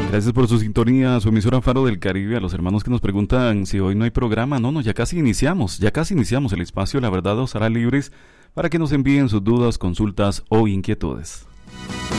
Gracias por su sintonía, su emisora Faro del Caribe. A los hermanos que nos preguntan si hoy no hay programa, no, ya casi iniciamos el espacio. La verdad os hará libres para que nos envíen sus dudas, consultas o inquietudes.